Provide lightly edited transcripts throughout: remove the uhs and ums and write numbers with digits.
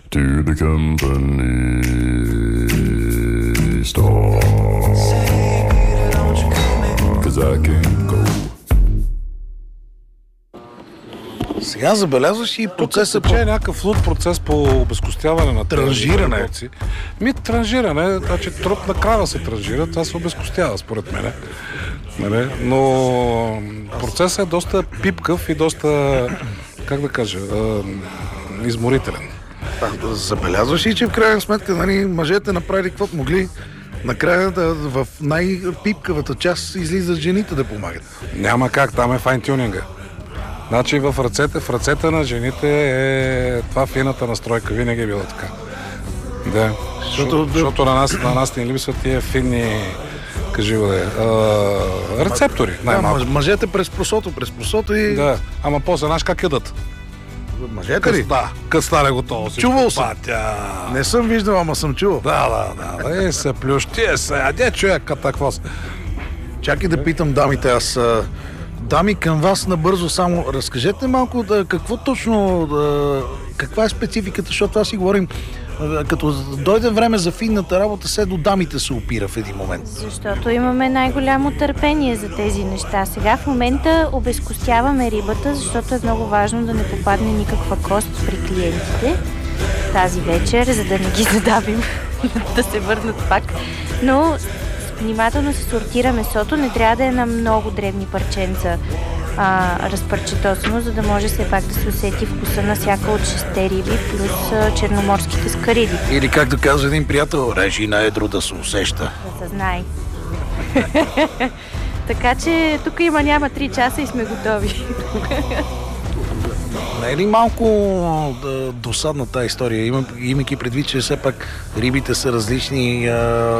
to the company store. 'Cause I can't go. Сега забелязваш и процеса по... някакъв луд процес по обезкостяване на транжиране. Транжиране, значи труп на крава се транжира, това се обезкостява според мен. Нали? Но процесът е доста пипкав и доста, как да кажа, изморителен. Забелязваш и, че в крайна сметка, нали, мъжете направили каквото могли. Накрая в най-пипкавата част излизат жените да помагат. Няма как, там е файн-тюнинга. Значи в ръцете на жените е това фината настройка, винаги е било така. Да. Защото на нас ни липсват тия финни, рецептори, най-малко. Мъжете през просото и... Да, ама после знаеш как ядат. Мъжете ли? Да, къс стане готово. Чувал съм. Не съм виждал, ама съм чувал. Да. Се плющи, се яде човека, такво. Чакай да питам дамите, аз... Дами, към вас набързо само разкажете малко какво точно, каква е спецификата, защото аз си говорим, като дойде време за финната работа, се до дамите се опира в един момент. Защото имаме най-голямо търпение за тези неща. Сега в момента обезкостяваме рибата, защото е много важно да не попадне никаква кост при клиентите тази вечер, за да не ги задавим да се върнат пак. Но внимателно се сортира месото, не трябва да е на много дребни парченца разпарчетосано, за да може все пак да се усети вкуса на всяка от 6 риби, плюс черноморските скариди. Или как да казва един приятел, режи на едро да се усеща. Да се знае. Така че тук няма 3 часа и сме готови. Не е ли малко досадна тази история, имайки предвид, че все пак рибите са различни...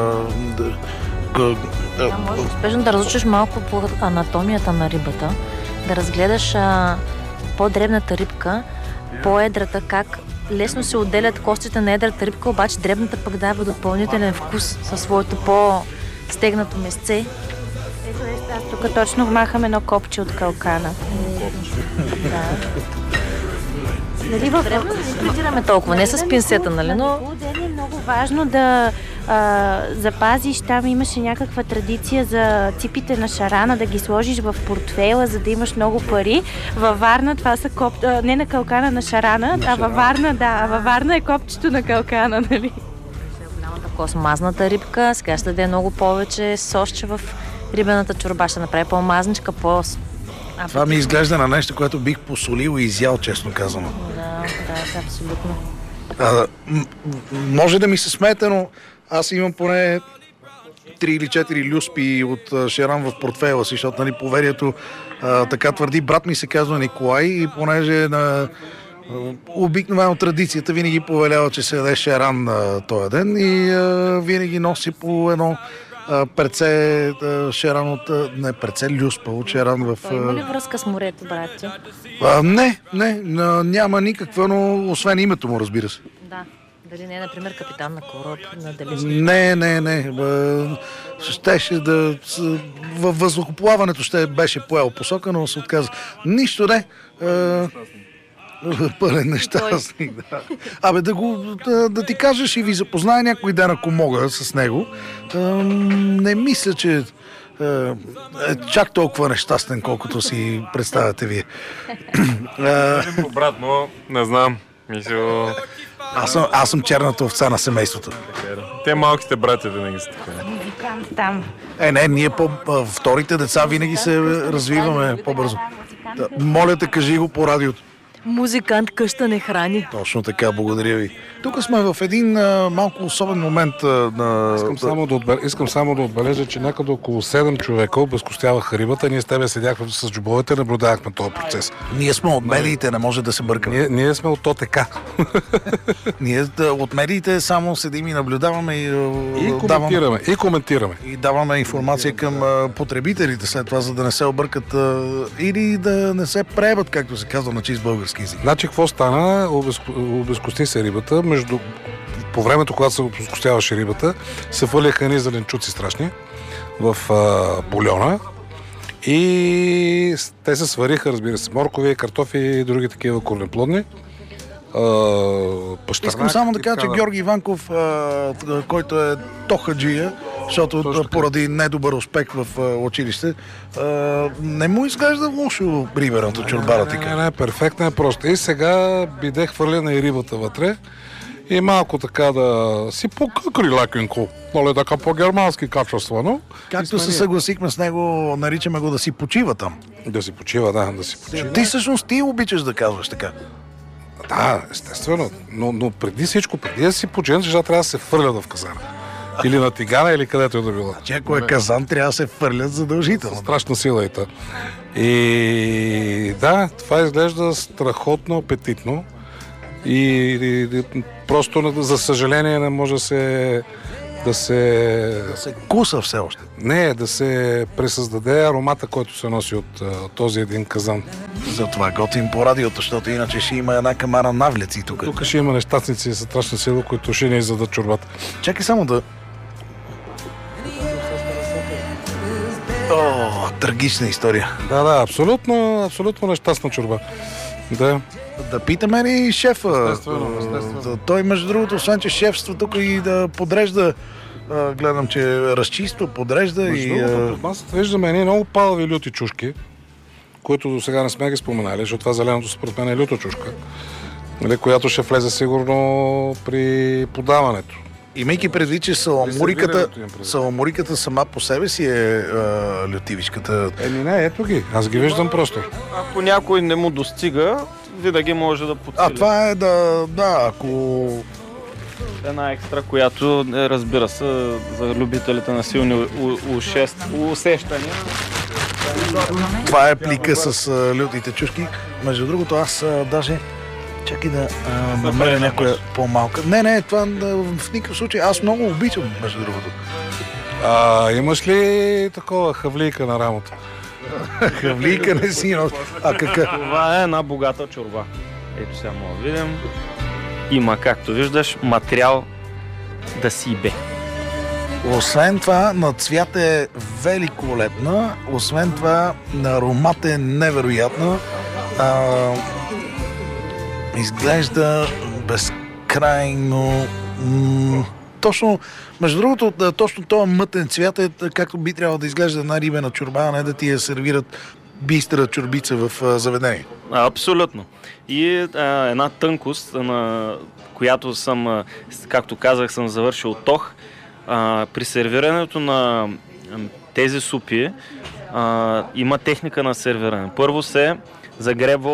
Може успешно да разучиш малко по анатомията на рибата, да разгледаш по-дребната рибка, по-едрата, как лесно се отделят костите на едрата рибка, обаче дребната пък дава допълнителен вкус със своето по-стегнато месце. Ето аз тук точно вмахам едно копче от калкана. Нали дребно не притираме толкова, не с пинсета, нали, но... Е много важно да запазиш, там имаше някаква традиция за ципите на шарана, да ги сложиш в портфейла, за да имаш много пари. Във Варна това са не на калкана, на шарана, във Варна е копчето на калкана, нали? Голямата космазната рибка, сега ще даде много повече сосче в рибената чорба, ще направи по-мазничка, Това ми изглежда на нещо, което бих посолил и изял, честно казано. Да, абсолютно. Може да ми се смеете, но аз имам поне 3 или 4 люспи от шеран в портфейла си, защото, нали, поверието така твърди. Брат ми се казва Николай и понеже на обикновено традицията винаги повелява, че се яде шеран този ден и винаги носи по едно перце шеран от... Не, перце люспа от шеран в... Има ли връзка с морето, братче? Не, няма никаква, но освен името му, разбира се. Да. Дали не е, например, капитан на кораб на далечни? Не. Щеше да... Във въздухоплаването ще беше поел посока, но се отказа. Нищо не. Пълен нещастник, да. Да ти кажеш и ви запознае някой ден, ако мога с него. Не мисля, че е чак толкова нещастен, колкото си представяте вие. Обратно, не знам. Аз съм черната овца на семейството. Те малките братя винаги са така. Музикант там. Не, ние вторите деца винаги се развиваме по-бързо. Моля те, кажи го по радиото. Музикант къща не храни. Точно така, благодаря ви. Тук сме в един малко особен момент на... Искам само да отбележа, че някъде около 7 човека обезкостяваха рибата. Ние с тебе седяхме с джобовете, наблюдавахме този процес. Ние сме от медиите, не може да се бъркаме. Ние сме от ОТК. Ние от медиите само седим и наблюдаваме и коментираме. И даваме информация към потребителите след това, за да не се объркат или да не се преебат, както се казва на чист български език. Значи, какво стана? Обезкости се рибата. По времето, когато се обезкостяваше рибата, се фърляха едни зеленчуци страшни в бульона и те се свариха, разбира се, моркови, картофи и други такива корнеплодни. пащарнак. Искам само да и кажа, така че Георги Иванков, който е тохаджия, защото поради недобър успех в училище, не му изглежда лошо рибеното чорбара. Не, перфектна е просто. И сега биде хвърлена и рибата вътре. И малко така да си покъкри лекенко. Нали, така по-германски качествено. Както се съгласихме с него, наричаме го да си почива там. Да си почива, да си почива. Ти всъщност ти обичаш да казваш така. Да, естествено. Но преди всичко, преди да си починеш, трябва да се фърлят в казана. Или на тигана, или където е да било. Че ако е казан, трябва да се фърлят задължително. Страшна сила и та. И да, това изглежда страхотно апетитно. И просто, за съжаление, не може да се куса все още. Не, да се пресъздаде аромата, който се носи от този един казан. Затова готвим по радиото, защото иначе ще има една камара навлеци тук. Тук ще има нещастници със страшна сила, които ще ни издадат чорбата. Чакай само да... Трагична история. Да, абсолютно нещастна чорба. Да. Да питаме ли шефа? Естествено. Той, между другото, освен че шефства тук и да подрежда, гледам, че разчиства, подрежда между другото, под масата виждаме едни много палави люти чушки, които до сега не сме ги споменали, защото това зеленото според мен е люта чушка, която ще влезе сигурно при подаването. Имайки предвид, че саламуриката сама по себе си е лютивичката. Не, ето ги. Аз ги виждам просто. Ако някой не му достига, винаги може да подсили. Това е ако... Една екстра, която разбира се за любителите на силни усещания. Това е плика с лютите чушки. Между другото, аз даже... Чакай да намеря някоя по-малка. Не, това в никакъв случай. Аз много обичам, между другото. Имаш ли такова хавлийка на рамото? Хавлийка не си, но... Това е една богата чорба. Ето сега мога да видим. Има, както виждаш, материал да си бе. Освен това, на цвят е великолепна. Освен това, на аромат е невероятна. Изглежда безкрайно... Точно, между другото, точно този мътен цвят е както би трябвало да изглежда една рибена чорба, а не да ти я сервират бистра чорбица в заведение. Абсолютно. И една тънкост, на която съм, както казах, съм завършил тох. При сервирането на тези супи има техника на сервиране. Първо се загребва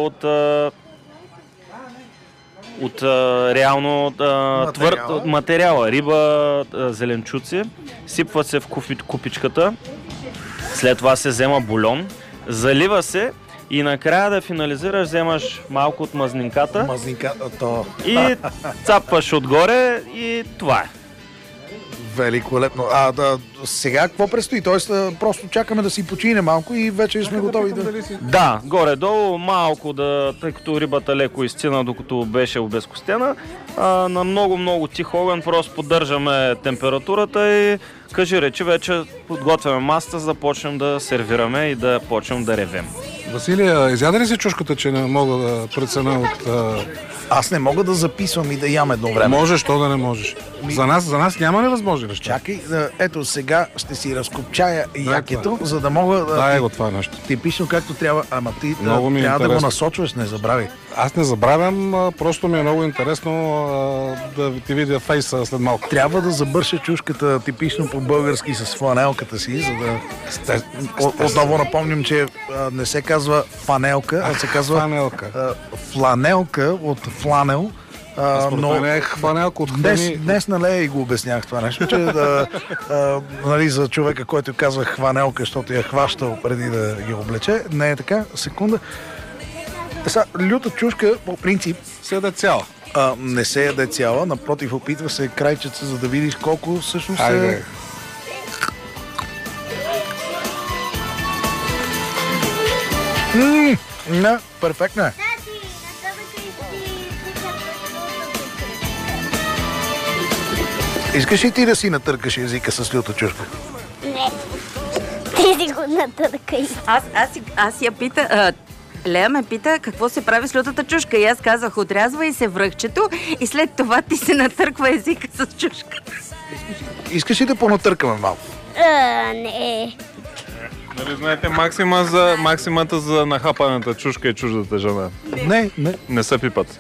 от реално твърд материала. Риба, зеленчуци, сипва се в купичката, след това се взема бульон, залива се и накрая да финализираш, вземаш малко от мазнинката и цапваш отгоре и това е. Великолепно. Сега какво предстои? Тоест, просто чакаме да си почине малко и вече сме готови да... Да, горе-долу малко тъй като рибата леко изцина, докато беше обезкостена, на много тих огън просто поддържаме температурата и кажи речи вече подготвяме масата, за да почнем да сервираме и да почнем да ревем. Василия, изяда ли си чушката, че не мога да преценя от... Аз не мога да записвам и да ям едно време. Можеш, то да не можеш. За нас няма ли възможни неща? Чакай, ето сега ще си разкопчая якето, за да мога да... го това нещо. Типично както трябва, ама ти трябва да го насочваш, не забравяй. Аз не забравям, просто ми е много интересно да ти видя фейса след малко. Трябва да забърша чушката типично по-български с фланелката си, за да... Отново напомням, че не се казва фанелка, а се казва фланелка от фланел. Но не е фланелка от храни. Днес и го обяснях това нещо, че нали, за човека, който казва хванелка, защото я хващал преди да ги облече. Не е така. Секунда. Люта чушка, по принцип, се яде цяла. Не се яде цяла, напротив, опитва се крайчеца, за да видиш колко всъщност е... Не, перфектно е. Искаш ли ти да си натъркаш езика с люта чушка? Не. Ти си го натъркай. Аз я пита... Лея ме пита какво се прави с лютата чушка и аз казах, отрязва и се връхчето и след това ти се натърква езика с чушката. Искаш ли да понатъркаме малко? Не. Нали знаете максимата за нахапаната чушка и чуждата жена? Не. Не се пипат.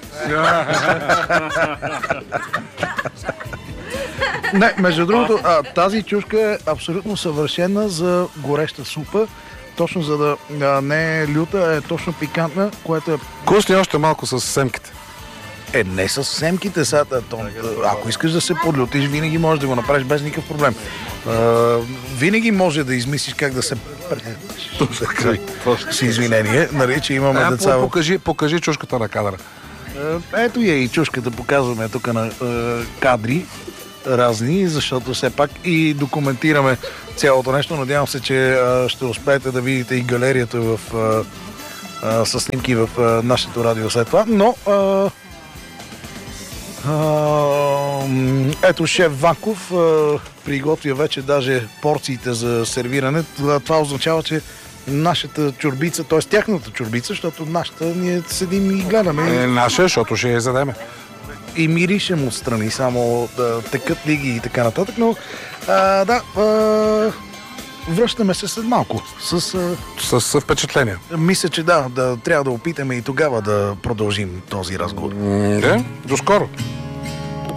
Не, между другото, тази чушка е абсолютно съвършена за гореща супа. Точно за да не е люта, е точно пикантна, което е... Кости още малко с семките. Не с семките, сега, ако искаш да се подлютиш, винаги можеш да го направиш без никакъв проблем. Винаги може да измислиш как да се... С извинение, нали, че имаме деца... Покажи чушката на кадъра. Ето я и чушката, показваме тук на кадри разни, защото все пак и документираме цялото нещо. Надявам се, че ще успеете да видите и галерията с снимки в нашето радио след това. Но ето шеф Ванков приготвя вече даже порциите за сервиране. Това означава, че нашата чорбица, т.е. тяхната чорбица, защото нашата ние седим и гледаме. Наша, защото ще я ядеме. И миришем отстрани, само да текат лиги и така нататък, но връщаме се след малко с впечатление. Мисля, че да, трябва да опитаме и тогава да продължим този разговор. До скоро.